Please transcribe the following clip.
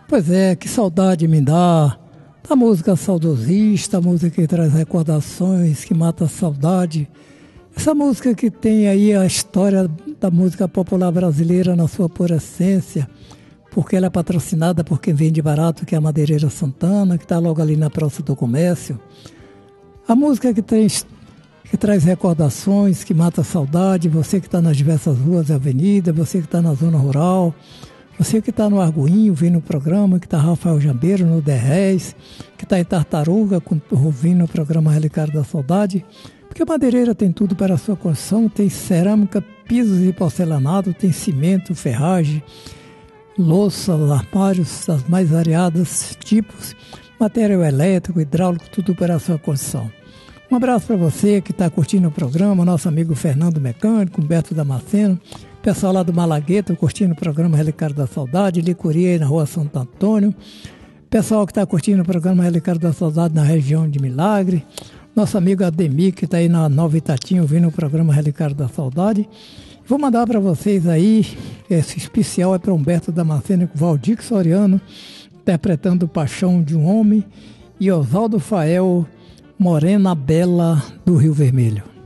Pois é, que saudade me dá da música saudosista, a música que traz recordações, que mata a saudade. Essa música que tem aí a história da música popular brasileira na sua pura essência, porque ela é patrocinada por quem vende barato, que é a Madeireira Santana, que está logo ali na Praça do Comércio. A música que traz recordações, que mata a saudade, você que está nas diversas ruas e avenidas, você que está na zona rural, você que está no Arguinho, vendo o programa, que está Rafael Jambeiro no Derrés, que está em Tartaruga, ouvindo o programa Relicário da Saudade, porque a Madeireira tem tudo para a sua construção, tem cerâmica, pisos e porcelanato, tem cimento, ferragem, louça, armários das mais variadas tipos, material elétrico, hidráulico, tudo para a sua construção. Um abraço para você que está curtindo o programa, nosso amigo Fernando Mecânico, Humberto Damasceno, pessoal lá do Malagueta curtindo o programa Relicário da Saudade, Licuri aí na rua Santo Antônio, pessoal que está curtindo o programa Relicário da Saudade na região de Milagre, nosso amigo Ademir que está aí na Nova Itatinha ouvindo o programa Relicário da Saudade. Vou mandar para vocês aí, esse especial é para Humberto Damasceno com Valdir Soriano, interpretando Paixão de um Homem, e Oswaldo Fael, Morena Bela do Rio Vermelho.